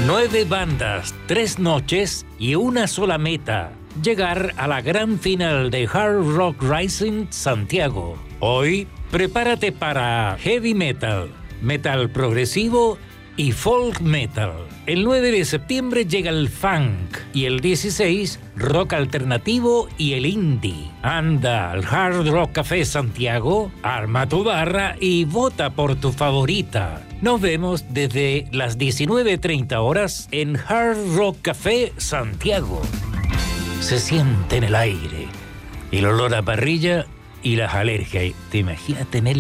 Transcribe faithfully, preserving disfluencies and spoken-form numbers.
Nueve bandas, tres noches y una sola meta: llegar a la gran final de Hard Rock Rising Santiago. Hoy, prepárate para heavy metal, metal progresivo y folk metal. El nueve de septiembre llega el funk y el dieciséis rock alternativo y el indie. Anda al Hard Rock Café Santiago, arma tu barra y vota por tu favorita. Nos vemos desde las diecinueve treinta horas en Hard Rock Café Santiago. Se siente en el aire el olor a parrilla y las alergias. ¿Te imaginas tener